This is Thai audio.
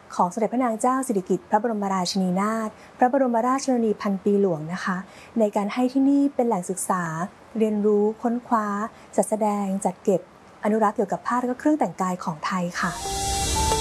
ของสมเด็จพระนางเจ้าสิริกิติ์พระบรมราชินีนาถพระบรมราชชนนีพันปีหลวงนะคะในการให้ที่นี่เป็นแหล่งศึกษาเรียนรู้ค้นคว้าจัดแสดงจัดเก็บอนุรักษ์เกี่ยวกับผ้าและก็เครื่องแต่งกายของไทยค่ะ